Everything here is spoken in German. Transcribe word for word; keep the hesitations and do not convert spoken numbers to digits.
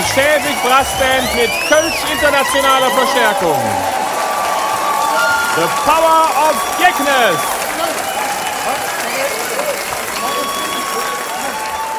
Schäbig Brassband mit Kölsch internationaler Verstärkung. The Power of Geknes.